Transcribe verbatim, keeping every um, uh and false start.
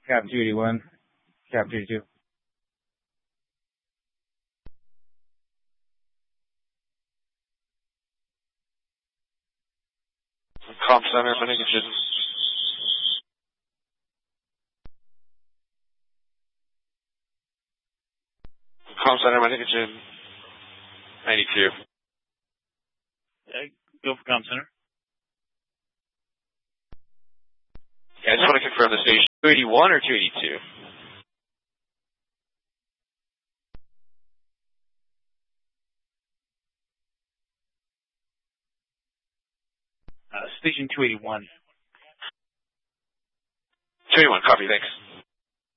Cap two eighty-one, Cap two eighty-two. Com Center, Manigajan. Com Center, Manigajan. ninety-two. Yeah, go for Com Center. Yeah, I just want to confirm the station. two eighty-one or two eighty-two? Uh, station two eighty-one. two eighty-one, copy, thanks.